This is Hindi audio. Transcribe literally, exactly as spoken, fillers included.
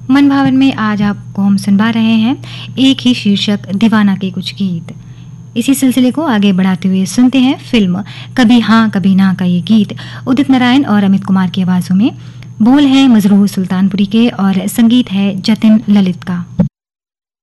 मन भावन में आज आपको हम सुनवा रहे हैं एक ही शीर्षक दीवाना के कुछ गीत। इसी सिलसिले को आगे बढ़ाते हुए सुनते हैं फिल्म कभी हाँ कभी ना का ये गीत उदित नारायण और अमित कुमार की आवाजों में। बोल है मजरूह सुल्तानपुरी के और संगीत है जतिन ललित का।